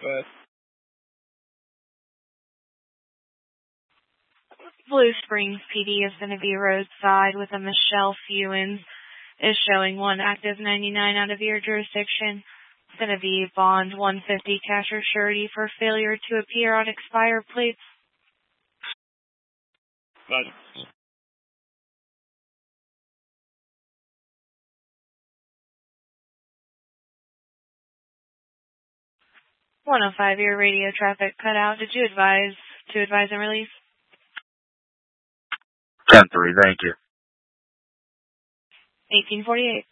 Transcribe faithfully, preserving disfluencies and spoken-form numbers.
But Blue Springs P D is going to be roadside with a Michelle Fewens. Is showing one active ninety-nine out of your jurisdiction. It's going to be bond one fifty cash or surety for failure to appear on expired plates. But one oh five, your radio traffic cut out. Did you advise to advise and release? ten three, thank you. eighteen forty-eight.